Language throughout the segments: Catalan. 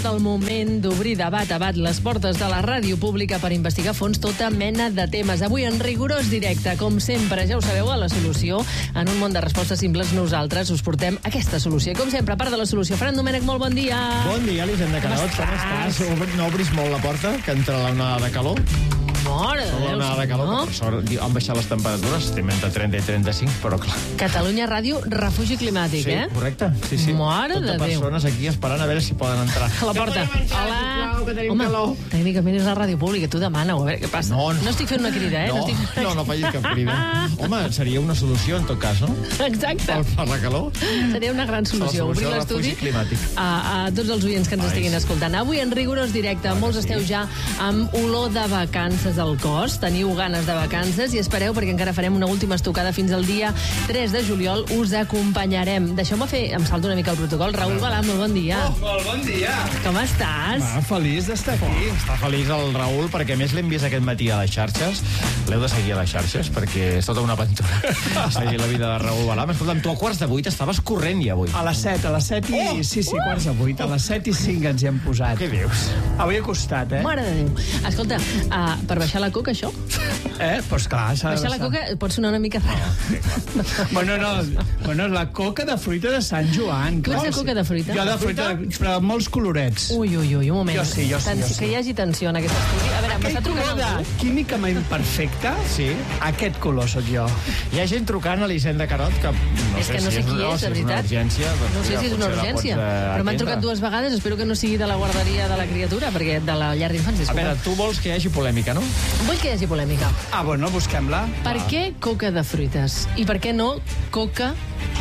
El moment d'obrir de bat a bat les portes de la ràdio pública per investigar a fons tota mena de temes. Avui en rigorós directe, com sempre, ja ho sabeu, a La Solució. En un món de respostes simples, nosaltres us portem aquesta solució. I com sempre, a part de La Solució, Fran Domènech, molt bon dia. Bon dia, Elisenda Carot, com estàs? No obris molt la porta, que entra l'onada de calor. Mare de Déu, L'onada de calor, no? per sort han baixat les temperatures, estem entre 30 i 35, però clar. Catalunya Ràdio, refugi climàtic, Sí, correcte. Sí. Mare Tot de Déu. persones aquí esperant a veure si poden entrar. A la porta. Hola. Que tenim Home, calor. tècnicament és la ràdio pública, tu demana, a veure què passa. No. No estic fent una crida, eh? No facis cap crida. Home, seria una solució en tot cas, no? Exacte. Per la calor. Seria una gran solució. La Obrir solució del l'estudi refugi climàtic. a tots els oients que ens estiguin escoltant. Avui en rigorós directe, molts esteu ja amb olor de vacances al cos, teniu ganes de vacances i espereu perquè encara farem una última estocada fins al dia 3 de juliol. Us acompanyarem. Deixeu-me fer, em salto una mica el protocol. Raül Balà, molt bon dia. Molt bon dia. Com estàs? Feliç d'estar aquí. Està feliç el Raül perquè a més l'hem vist aquest matí a les xarxes. L'heu de seguir a les xarxes perquè és tota una aventura seguir la vida de Raül Balà. Escolta'm, tu a 7:15 estaves corrent ja avui. A les 7 i... Sí, 7:15. A les 7:05 ens hi hem posat. Què dius? Avui ha costat, eh? Mare de Déu. Escolta, per baixar la coca, això? Doncs clar, s'ha de Baixar la baixar. coca pot sonar una mica raro. Bueno, la coca de fruita de Sant Joan. Tu ets de coca de fruita? Jo de fruita, però amb molts colorets. Ui, un moment. Jo sí. Que hi hagi tensió en aquest estudi. A veure, Aquell m'està color trucant de algú? químicament perfecte, Sí. aquest color sóc jo. Hi ha gent trucant a l'Elisenda Carot que no És que no sé qui és, de veritat. Si és una urgència, doncs No sé si és una urgència, però m'han trucat dues vegades. Espero que no sigui de la guarderia de la criatura, perquè de la llar d'infants. A veure, tu vols que hi hagi polèmica, no? Vull que hi hagi polèmica. Bueno, busquem-la. Per què coca de fruites? I per què no coca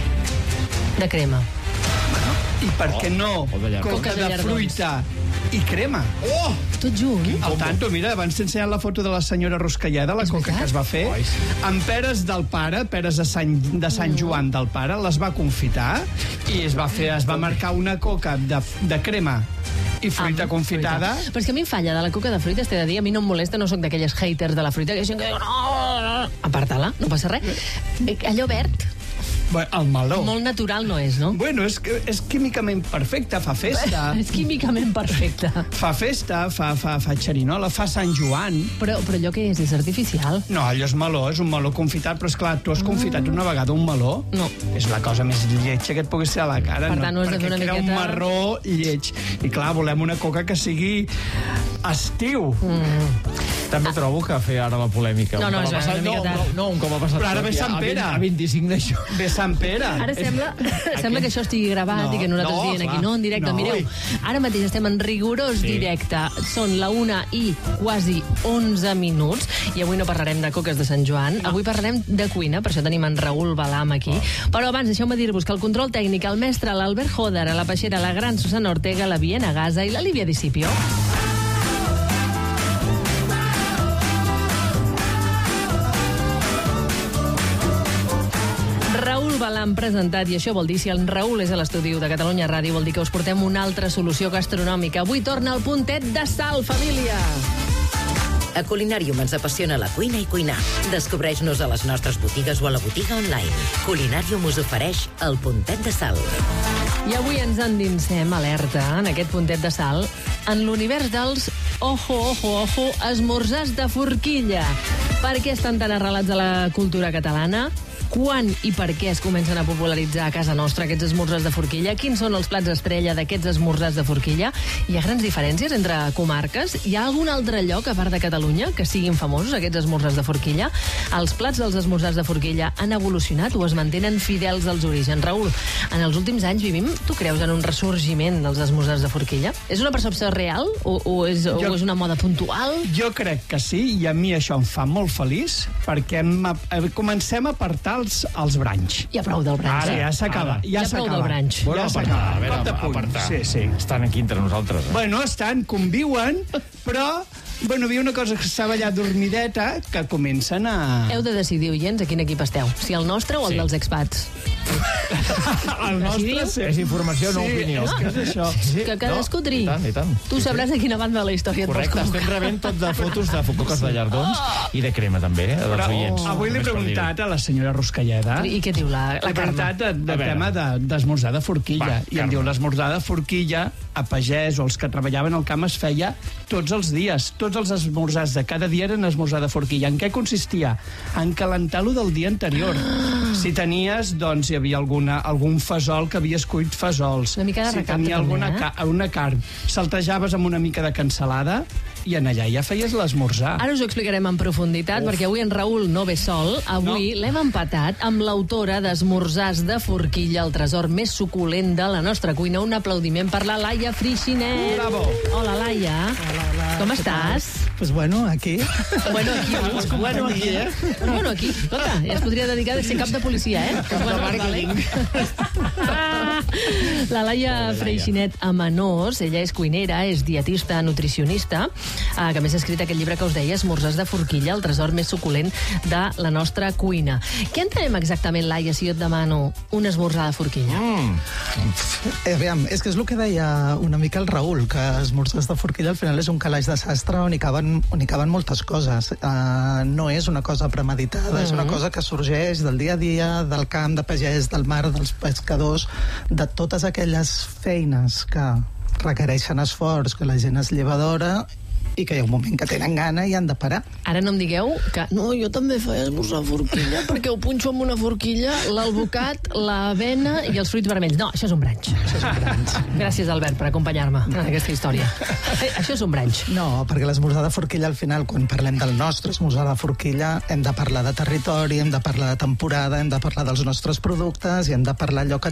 de crema? I per què no o de llardons. coca Coca de de llardons. fruita i crema? Tot junt? Al tanto, mira, abans t'he ensenyat la foto de la senyora Ruscalleda, la És coca veritat? que es va fer, amb peres del pare, peres de Sant Joan del pare, les va confitar i es va marcar una coca de crema i fruita confitada. Fruita. Però és que a mi em falla de la coca de fruites, t'he de dir, a mi no em molesta, no sóc d'aquelles haters de la fruita, que diu, no, aparta-la, no passa res. Allò verd, Bueno, el meló. molt natural no és, no? Bueno, és químicament perfecte, fa festa. És químicament perfecte. Fa festa, fa xerinola, fa Sant Joan. Però allò que és artificial? No, allò és meló, és un meló confitat, però esclar, tu has confitat una vegada un meló? No. És la cosa més lletja que et pugui ser a la cara. Per tant, ho has de fer una perquè crea miqueta- un marró lleig. I clar, volem una coca que sigui estiu. També trobo que fer ara la polèmica. No, un cop és ha passat, una mica tard. no, un cop ha passat. Però ara ve Sant Pere. A 25 d'això. Ve Sant Pere. Ara sembla que això estigui gravat No, i que nosaltres no, dient aquí, clar. no, en directe. No. Mireu, ara mateix estem en rigorós directe. Són la 1 i quasi 11 minuts i avui no parlarem de coques de Sant Joan. Avui parlarem de cuina, per això tenim en Raül Balam aquí. Però abans, deixeu-me dir-vos que el control tècnic, el mestre, l'Albert Joder, a la peixera, la gran Susana Ortega, la Viena Gaza i la Lívia Discipio. Raül Balam presentat, i això vol dir, si el Raül és a l'estudi de Catalunya Ràdio, vol dir que us portem una altra solució gastronòmica. Avui torna el puntet de sal, família! A Culinàrium ens apassiona la cuina i cuinar. Descobreix-nos a les nostres botigues o a la botiga online. Culinàrium us ofereix el puntet de sal. I avui ens endinsem, alerta, en aquest puntet de sal, en l'univers dels ojo, esmorzars de forquilla. Per què estan tan arrelats a la cultura catalana? Quan i per què es comencen a popularitzar a casa nostra aquests esmorzars de forquilla? Quins són els plats estrella d'aquests esmorzars de forquilla? Hi ha grans diferències entre comarques? Hi ha algun altre lloc, a part de Catalunya, que siguin famosos aquests esmorzars de forquilla? Els plats dels esmorzars de forquilla han evolucionat o es mantenen fidels als orígens? Raül, en els últims anys vivim, tu creus, en un ressorgiment dels esmorzars de forquilla? És una percepció real o és una moda puntual? Jo crec que sí, i a mi això em fa molt feliç, perquè comencem a apartar els branys. Hi ha prou del branch. Ara ja s'acaba. Hi ha prou del branch. Bueno, Ja apartar, s'acaba. a veure, Cop de puny. apartar. Sí. Estan aquí entre nosaltres. Bueno, conviuen, però hi havia una cosa que estava allà dormideta que comencen a... Heu de decidir, oients, a quin equip esteu. Si el nostre o el Sí. dels expats. El nostre sí. És informació, no opinió. És que és això. Sí, que cadascú triï. I tant. Tu sabràs a quina banda de la història et vols Correcte, col·locar. estem rebent tot de fotos de coques de llardons i de crema, també, dels oients. Avui l'he preguntat a la senyora Ruscalleda. I què diu la L'he preguntat Carme? de tema d'esmorzar de forquilla. I em diu, l'esmorzar de forquilla a pagès o els que treballaven al camp es feia tots els dies. Tots els esmorzars de cada dia eren esmorzar de forquilla. En què consistia? En calentar-lo del dia anterior. Si tenies, doncs, hi havia algun fesol que havies cuit fesols. Una mica de si recapte, tenia alguna també, una carn. Saltejaves amb una mica de cansalada i en allà ja feies l'esmorzar. Ara us ho explicarem en profunditat, perquè avui en Raül no ve sol. Avui l'hem empatat amb l'autora d'Esmorzars de forquilla, el tresor més suculent de la nostra cuina. Un aplaudiment per la Laia Freixenet. Bravo. Hola, Laia. Hola. Com estàs? Pues bueno, aquí. Bueno, aquí, eh? Bueno, aquí. Escolta, ja es podria dedicar a ser cap de policia, eh? Cap de màrqueting. La Laia Freixenet Amenós, ella és cuinera, és dietista, nutricionista, que a més ha escrit aquest llibre que us deia, Esmorzars de forquilla, el tresor més suculent de la nostra cuina. Què entenem exactament, Laia, si jo et demano un esmorzar de forquilla? Aviam, és que és el que deia una mica el Raül, que esmorzars de forquilla al final és un calaix de sastre on hi caben moltes coses. No és una cosa premeditada, és una cosa que sorgeix del dia a dia, del camp, de pagès, del mar, dels pescadors, de totes aquelles feines que requereixen esforç, que la gent es lleva d'hora i que hi ha un moment que tenen gana i han de parar. Ara no em digueu que no, jo també feia esmorzar forquilla perquè ho punxo amb una forquilla, l'alvocat, l'avena i els fruits vermells. No, això és un branch. Gràcies, Albert, per acompanyar-me en aquesta història. Això és un branch. No, perquè l'esmorzar de forquilla, al final, quan parlem del nostre esmorzar de forquilla, hem de parlar de territori, hem de parlar de temporada, hem de parlar dels nostres productes i hem de parlar de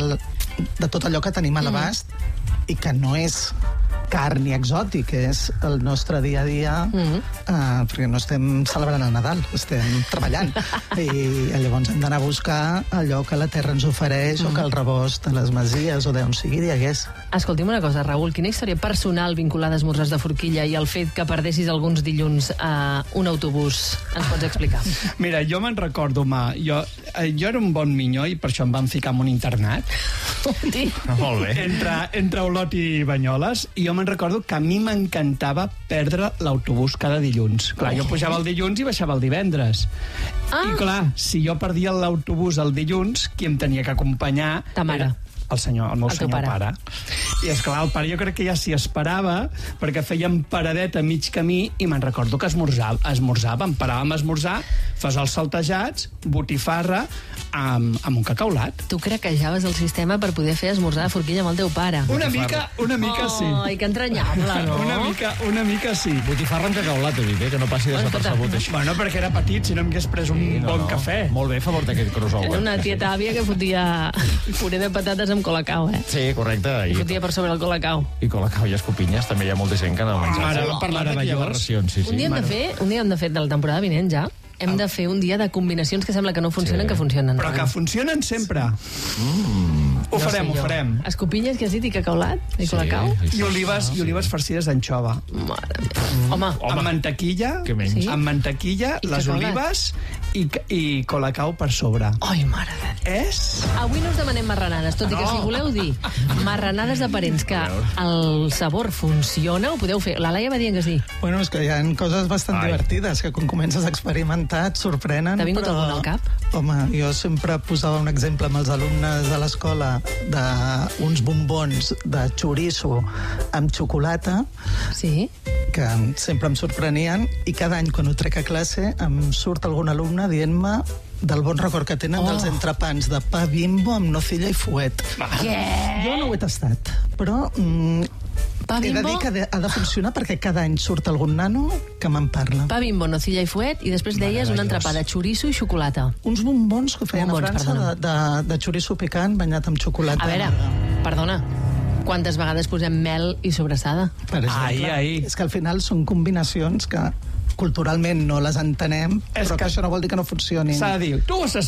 tot allò que tenim a l'abast i que no és carn i exòtic, és el nostre dia a dia, perquè no estem celebrant el Nadal, estem treballant. I llavors hem d'anar a buscar allò que la terra ens ofereix o que el rebost de les masies o d'on sigui hi hagués. Escolti'm una cosa, Raül, quina història personal vinculada a esmorzars de forquilla i el fet que perdessis alguns dilluns a un autobús ens pots explicar? Mira, jo me'n recordo, jo era un bon minyó i per això em van ficar en un internat. Molt bé. Entre Olot i Banyoles, i jo me'n recordo que a mi m'encantava perdre l'autobús cada dilluns. Clar, jo pujava el dilluns i baixava el divendres. I clar, si jo perdia l'autobús el dilluns, qui em tenia que acompanyar... Ta mare. El meu senyor pare. I esclar, el pare jo crec que ja s'hi esperava, perquè fèiem paradet a mig camí i me'n recordo que esmorzàvem, paràvem a esmorzar, fesols saltejats, botifarra, amb un cacaulat. Tu craquejaves el sistema per poder fer esmorzar de forquilla amb el teu pare. Una mica sí. Ai, que entranyable, no? Una mica sí. Botifarra amb cacaulat, he dit, que no passi desapercebut, això. Bueno, perquè era petit, si no m'hagués pres un bon cafè. Molt bé, a favor d'aquest crossover. Era una tieta àvia que fotia puré de patates amb colacao, eh? Sí, correcte. I fotia per sobre el colacao. I colacao i escopinyes, també hi ha molta gent que no menja. Ara, per l'Arabayós. Un dia hem de fer de la temporada vinent ja. Hem de fer un dia de combinacions que sembla que no funcionen, que funcionen. Però que funcionen sempre. Ho farem. Escopinyes, que has dit, i cacaulat, i colacao. I olives farcides d'anxova. Mare meva. Home. Amb mantequilla, Sí? amb mantequilla, I les cacaulat. olives i colacao per sobre. Ai, mare de Déu. És... Avui no us demanem marranades, tot i que si voleu dir marranades de parents que el sabor funciona, ho podeu fer. La Laia va dient que sí. Bueno, és que hi ha coses bastant divertides que quan comences a experimentar et sorprenen. T'ha vingut algun al cap? Home, jo sempre posava un exemple amb els alumnes de l'escola d'uns bombons de xoriço amb xocolata, Sí? que sempre em sorprenien, i cada any quan ho trec a classe em surt algun alumne dient-me del bon record que tenen dels entrepans de pa Bimbo amb nocilla i fuet. Què? Jo no ho he tastat, però Pa he de Bimbo? dir que ha de funcionar perquè cada any surt algun nano que me'n parla. Pa Bimbo, nocilla i fuet, i després deies un entrepà de xoriço i xocolata. Uns bombons que feien Bombons, a França de xoriço picant banyat amb xocolata. A veure, perdona, quantes vegades posem mel i sobrassada? Per exemple, Ai. és que al final són combinacions que culturalment no les entenem, però que això no vol dir que no funcionin. S'ha de dir, tu has estat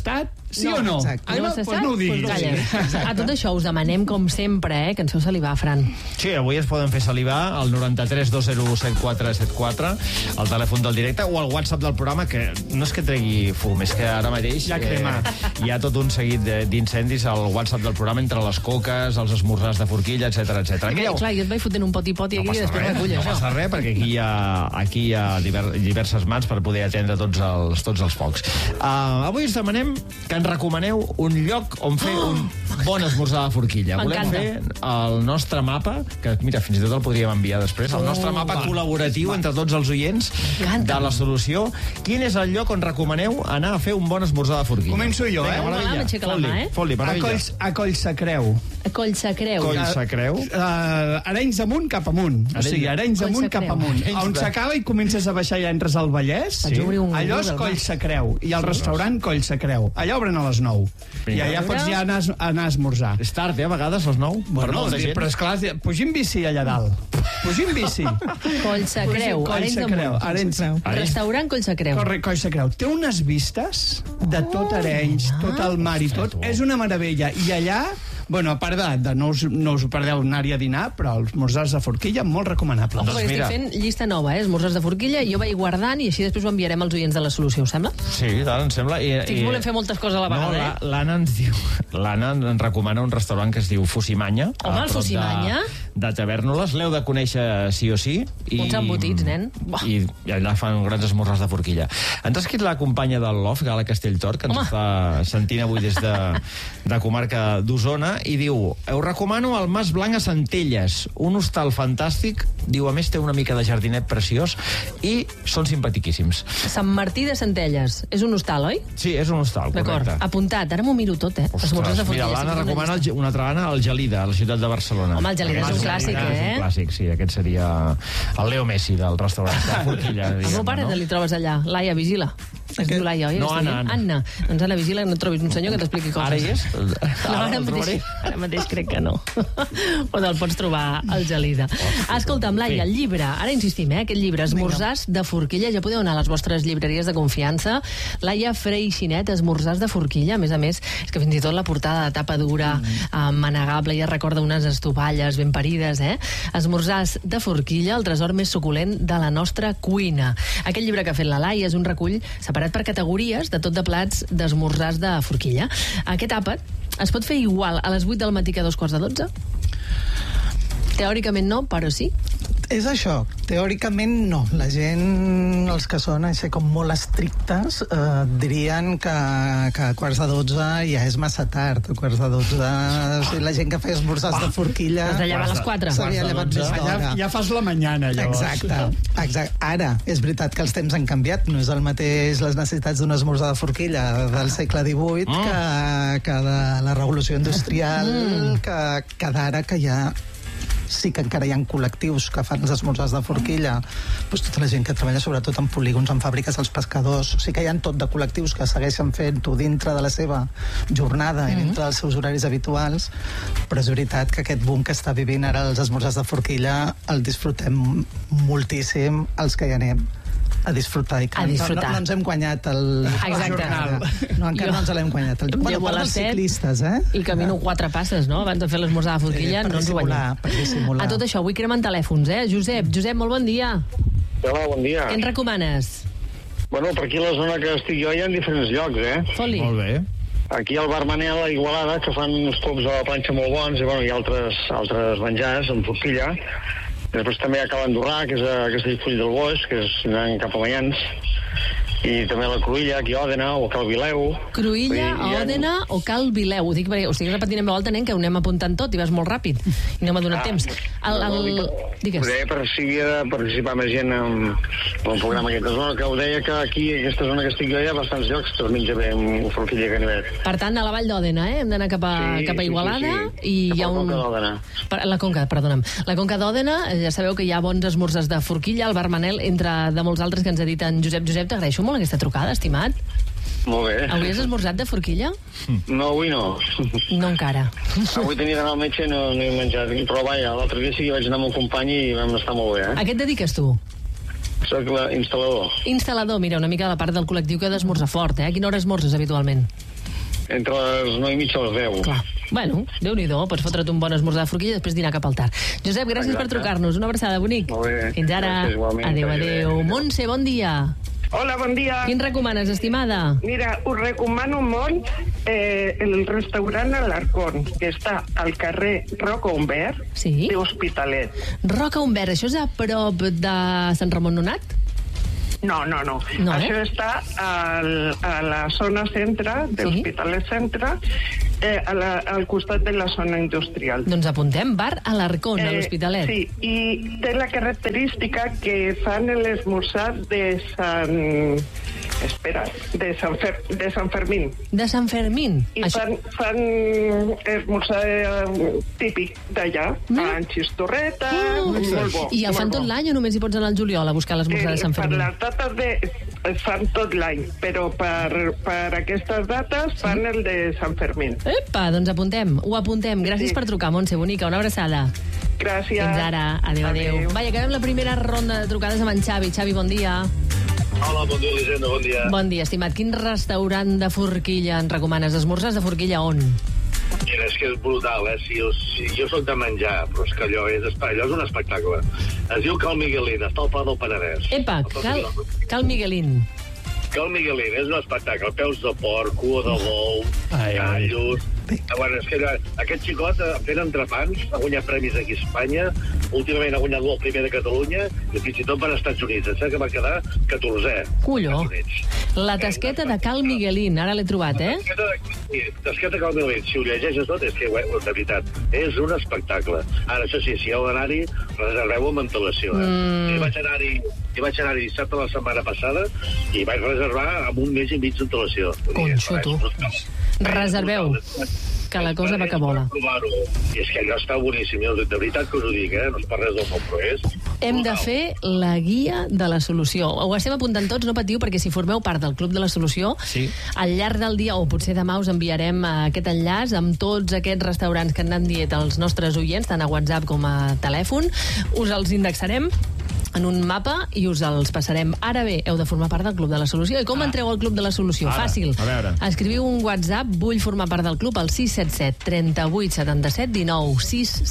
Sí o no? Exacte. No, se pues sap? no ho diguis. Calla. A tot això us demanem, com sempre, que ens feu salivar, Fran. Sí, avui es poden fer salivar al 93 201 7474, al telèfon del directe o al WhatsApp del programa, que no és que tregui fum, és que ara mateix Ja crema. hi ha tot un seguit d'incendis al WhatsApp del programa entre les coques, els esmorzars de forquilla, etc etc. Clar, jo et vaig fotent un poti-poti aquí i després recull no això. passa res, perquè aquí hi ha diverses mans per poder atendre tots els focs. Avui us demanem que ens recomaneu un lloc on fer un bon esmorzar de forquilla. Volem fer el nostre mapa, que mira, fins i tot el podríem enviar després, el nostre mapa col·laboratiu entre tots els oients de la solució. Quin és el lloc on recomaneu anar a fer un bon esmorzar de forquilla? Començo jo, Vinga, eh? M'aixeca la mà, eh? Fot-li, meravella. A Collsacreu. A Collsacreu. Collsacreu. Arenys amunt cap amunt. O sigui, Arenys amunt cap amunt. Arenys On de- s'acaba i comences a baixar i ja entres al Vallès. Vaig obrir un Allò és Google, Collsacreu. I el restaurant Collsacreu. Allà obren a les 9. I Vinga. allà pots ja anar a esmorzar. És tard, a vegades, les 9? Bueno, però esclar, pugi en bici allà dalt. Pugi en bici. Collsacreu, Arenys de Munt. Arenys. Restaurant Collsacreu. Corre, Collsacreu. Té unes vistes de tot Arenys, tot el mar i tot. És una meravella. I allà, bueno, a part de no us ho perdeu anar-hi a dinar, però els esmorzars de forquilla, molt recomanable. Ojo, perquè estic fent llista nova, esmorzars de forquilla, i jo vaig guardant i així després ho enviarem als oients de la solució, us sembla? Sí, tant, em sembla. Estic volent fer moltes coses a la vegada, no, l'Anna ens diu... L'Anna ens recomana un restaurant que es diu Fusimanya. Home, el Fusimanya? De Tavèrnoles. L'heu de conèixer sí o sí. Uns embotits, nen. I allà fan grans esmorzars de forquilla. Ens ha escrit la companya del LOF, Gala Castelltort, que ens està sentint avui des de comarca d'Osona, i diu: us recomano el Mas Blanc a Centelles, un hostal fantàstic, diu, a més té una mica de jardinet preciós i són simpatiquíssims. Sant Martí de Centelles. És un hostal, oi? Sí, és un hostal, D'acord, correcte. apuntat. Ara m'ho miro tot, Esmorzars de forquilla. Mira, l'Anna recomana una altra Anna, el Gelida, a la ciutat de Barcelona. Home, el Gelida és un clàssic, És un clàssic, sí. Aquest seria el Leo Messi del restaurant de forquilla. El meu pare li trobes allà. Laia, vigila. Es diu Laia, oi? No, Anna. Anna. Doncs Anna, vigila, que no et trobis un senyor que t'expliqui coses. Ara hi és? No, ara mateix crec que no. O te'l pots trobar al Gelida. Escolta'm, Laia, el llibre, ara insistim, aquest llibre, Esmorzars de forquilla, ja podeu anar a les vostres llibreries de confiança. Laia Freixinet, Esmorzars de forquilla, a més, és que fins i tot la portada de tapa dura, manegable, ja recorda unes estovalles ben parides, Esmorzars de forquilla, el tresor més suculent de la nostra cuina. Aquest llibre que ha fet la Laia és un recull separat per categories de tot de plats d'esmorzars de forquilla. Aquest àpat es pot fer igual a les 8 del matí que a 2:45? Teòricament no, però sí. És això, teòricament no. La gent, els que són així com molt estrictes, dirien que a 11:45 ja és massa tard. A 11:45, la gent que feia esmorzars de forquilla... Has de llevar a les 4. S'havia llevat més d'hora. Ja fas la mañana, llavors. Exacte. Ara, és veritat que els temps han canviat. No és el mateix les necessitats d'un esmorzar de forquilla del segle XVIII que de la revolució industrial, que d'ara que ja... Sí que encara hi ha col·lectius que fan els esmorzars de forquilla, doncs tota la gent que treballa sobretot en polígons, en fàbriques, els pescadors, sí que hi ha tot de col·lectius que segueixen fent-ho dintre de la seva jornada i dintre dels seus horaris habituals, però és veritat que aquest boom que està vivint ara els esmorzars de forquilla el disfrutem moltíssim els que hi anem a disfrutar. A disfrutar. No ens hem guanyat el Exacte. No, encara no ens l'hem guanyat. Llevo a les 7 i camino 4 passes, no? Abans de fer l'esmorzar de forquilla, no ens ho guanyem. Per dissimular. A tot això, avui cremant telèfons, Josep, molt bon dia. Hola, bon dia. Què ens recomanes? Bueno, per aquí a la zona que estic jo hi ha diferents llocs, Fot-li. Molt bé. Aquí al Bar Manel, a Igualada, que fan uns pops a la planxa molt bons, i bueno, hi ha altres menjars amb forquilla. Després també hi ha Cal Andorrà, que és a Castellfull del Boix, que és anant cap a Mayans. I també la Cruïlla, aquí a Òdena, o Cal Vileu. Cruïlla, Òdena o Cal Vileu. Ho dic perquè ho estic repetint en veu alta, nen, que ho anem apuntant tot i vas molt ràpid. I no m'ha donat temps. Digues. Ho deia per si havia de participar més gent en el programa aquest. Que ho deia que aquí, a aquesta zona que estic jo, hi ha bastants llocs que es menja bé amb forquilla i ganivet. Per tant, a la Vall d'Òdena, hem d'anar cap a Igualada. I hi ha Conca d'Òdena. La Conca, perdona'm. La Conca d'Òdena, ja sabeu que hi ha bons esmorzars de forquilla, al Bar Manel, entre de molts altres que ens ha dit en Josep. T'agraeixo molt aquesta trucada, estimat. Molt bé. Avui has esmorzat de forquilla? No, avui no. No encara. Avui tenia d'anar al metge i no he menjat. Però vaja, l'altre dia sí que vaig anar amb un company i vam estar molt bé, A què et dediques tu? Soc instal·lador. Instal·lador, mira, una mica de la part del col·lectiu que ha d'esmorzar fort, A quina hora esmorzes habitualment? entre les 9 i mitja a les 10. Clar. Bueno, Déu-n'hi-do, pots fotre't un bon esmorzar de forquilla i després dinar cap al tard. Josep, gràcies per trucar-nos. Una abraçada, bonic. Molt bé. Fins ara. Gràcies, igualment. Adéu, adéu. Montse, bon dia. Hola, bon dia. Quin recomanes, estimada? Mira, us recomano molt el restaurant Alarcón, que està al carrer Roca Humbert Sí. de Hospitalet. Roca Humbert, això és a prop de Sant Ramon Nonat? No. No, Això està a la zona centre, de Sí. l'Hospitalet Centre, al costat de la zona industrial. Doncs apuntem, bar Alarcón, a l'Hospitalet. Sí, i té la característica que fan l'esmorzar de Sant... Espera, de Sant Fermín. De Sant Fermín. I fan esmorzar típic d'allà, amb xistorreta, molt bo. I el fan molt tot bo. l'any o només hi pots anar al juliol a buscar l'esmorzar de Sant Per Fermín? les dates es fan tot l'any, però per aquestes dates fan el de Sant Fermín. Epa, doncs apuntem, ho apuntem. Gràcies per trucar, Montse, bonica, una abraçada. Gràcies. Fins ara, adéu. Vaja, acabem la primera ronda de trucades amb en Xavi. Xavi, bon dia. Hola, bon dia, Elisenda, bon dia. Bon dia, estimat. Quin restaurant de forquilla en recomanes? Esmorzars de forquilla on? Mira, és que és brutal, Si jo soc de menjar, però és que allò és un espectacle. Es diu Cal Miguelín, està al Pla del Penedès. Epa, Cal Miguelín. Cal Miguelín és un espectacle. Peus de porc, cua de bou, callos... Bueno, és que aquest xicot fent entrepans ha guanyat premis aquí a Espanya, últimament ha guanyat el primer de Catalunya i fins i tot van als Estats Units. Em sembla que va quedar 14è. Colló. La tasqueta de Cal Miguelín, ara l'he trobat, Tasqueta Cal Miguelín, si ho llegeixes tot, és que, de veritat, és un espectacle. Ara, això sí, si heu d'anar-hi, reserveu amb antelació. Jo vaig anar-hi dissabte de la setmana passada i vaig reservar amb un mes i mig d'antelació. Conxo, tu. Reserveu, que la cosa va que vola. I és que allò està boníssim, de veritat que us ho dic, no és per res del meu, però és... Hem de fer la guia de la solució. Ho estem apuntant tots, no patiu, perquè si formeu part del Club de la Solució, al llarg del dia, o potser demà us enviarem aquest enllaç amb tots aquests restaurants que han anat dient els nostres oients, tant a WhatsApp com a telèfon. Us els indexarem en un mapa i us els passarem. Ara bé, heu de formar part del Club de la Solució. I com entreu al Club de la Solució? Fàcil. A veure. Escriviu un WhatsApp, vull formar part del club, al 677 38 77 19.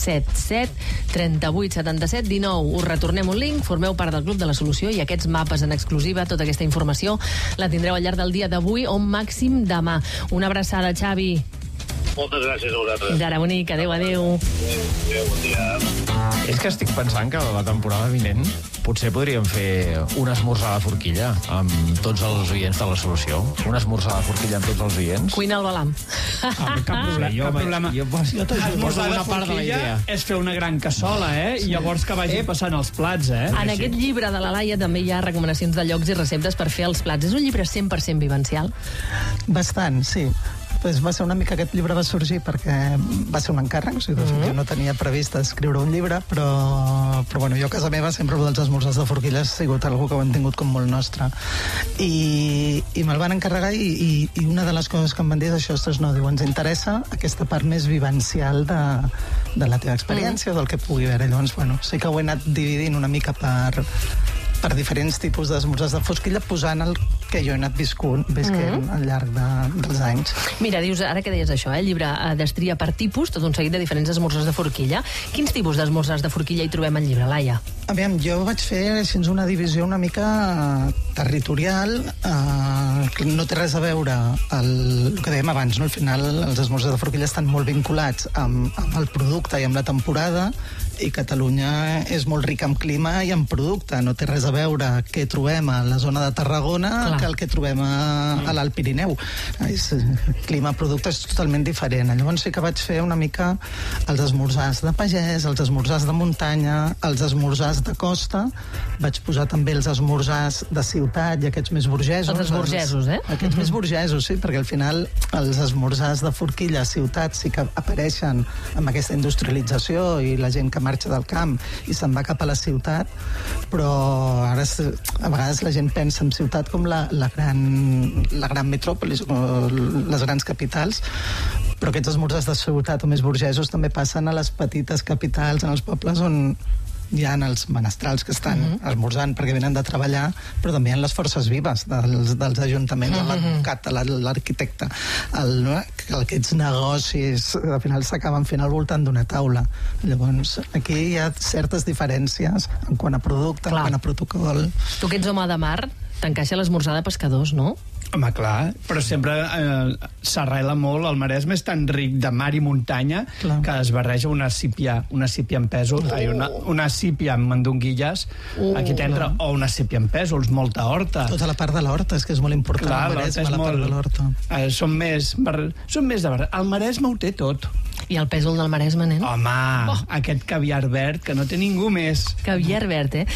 677 38 77 19. Us retornem un link, formeu part del Club de la Solució i aquests mapes en exclusiva, tota aquesta informació, la tindreu al llarg del dia d'avui o màxim demà. Una abraçada, Xavi. Moltes gràcies a vosaltres. Fins ara, bonic. Adéu, adéu. Adéu, bon dia. És que estic pensant que la temporada vinent potser podríem fer un esmorzar de forquilla amb tots els oients de la Solució. Un esmorzar de forquilla amb tots els oients. Cuina el balam. Cap problema. Jo poso una part de la idea. És fer una gran cassola, I llavors que vagi passant els plats, En aquest llibre de la Laia també hi ha recomanacions de llocs i receptes per fer els plats. És un llibre 100% vivencial? Bastant, sí. Pues va ser una mica, aquest llibre va sorgir perquè va ser un encàrrec, o sigui, jo no tenia previst escriure un llibre, però bueno, jo a casa meva sempre dels esmorzars de forquilla ha sigut algú que ho hem tingut com molt nostre. I me'l van encarregar i una de les coses que em van dir és això, ostres, no, diu, ens interessa aquesta part més vivencial de la teva experiència o del que pugui haver. Llavors, bueno, sí que ho he anat dividint una mica per diferents tipus d'esmorzars de forquilla, posant el que jo he anat visquent al llarg dels anys. Mira, dius, ara que deies això, el llibre destria per tipus, tot un seguit de diferents esmorzars de forquilla. Quins tipus d'esmorzars de forquilla hi trobem al llibre, Laia? Aviam, jo vaig fer així una divisió una mica territorial, que no té res a veure el que dèiem abans, no? Al final els esmorzars de forquilla estan molt vinculats amb el producte i amb la temporada, i Catalunya és molt rica en clima i en producte. No té res a veure què trobem a la zona de Tarragona que el que trobem a l'Alt Pirineu. Clima-producte és totalment diferent. Llavors sí que vaig fer una mica els esmorzars de pagès, els esmorzars de muntanya, els esmorzars de costa, vaig posar també els esmorzars de ciutat i aquests més burgesos. Els esburgesos, Aquests més burgesos, sí, perquè al final els esmorzars de forquilla a ciutat sí que apareixen amb aquesta industrialització i la gent que marxa del camp i se'n va cap a la ciutat, però ara a vegades la gent pensa en ciutat com la gran metròpolis o les grans capitals, però aquests esmorzars de ciutat o més burgesos també passen a les petites capitals, en els pobles on hi ha els menestrals que estan esmorzant perquè venen de treballar, però també hi ha les forces vives dels ajuntaments, l'advocat, l'arquitecte, aquests negocis, al final s'acaben fent al voltant d'una taula. Llavors, aquí hi ha certes diferències en quant a producte, en quant a protocol. Tu que ets home de mar, t'encaixa l'esmorzar de pescadors, no? Home, clar, però sempre s'arrela molt. El Maresme és tan ric de mar i muntanya que es barreja una sípia amb pèsols, una sípia amb mandonguilles, aquí t'entra, o una sípia amb pèsols, molta horta. Tota la part de l'horta, és que és molt important. Clar, el Maresme, la part de l'horta. Són més de barreja. El Maresme ho té tot. I el pèsol del Maresme, nen? Home, aquest caviar verd que no té ningú més. Caviar verd,